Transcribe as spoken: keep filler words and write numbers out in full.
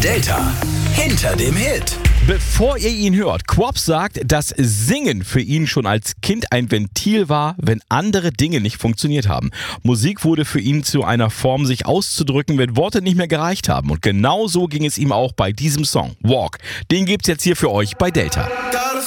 Delta hinter dem Hit. Bevor ihr ihn hört, Quops sagt, dass Singen für ihn schon als Kind ein Ventil war, wenn andere Dinge nicht funktioniert haben. Musik wurde für ihn zu einer Form, sich auszudrücken, wenn Worte nicht mehr gereicht haben. Und genau so ging es ihm auch bei diesem Song, Walk. Den gibt's jetzt hier für euch bei Delta.